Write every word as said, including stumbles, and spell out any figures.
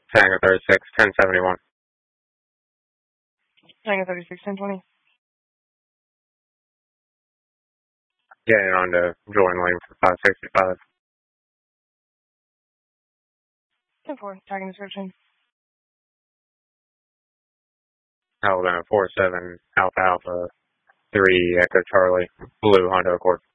Tango thirty-six, ten seventy-one. Tango thirty-six, ten twenty. Getting on to join lane for five sixty-five. ten four, tagging description. Alabama four seven, Alpha Alpha three, Echo Charlie, Blue Honda Accord.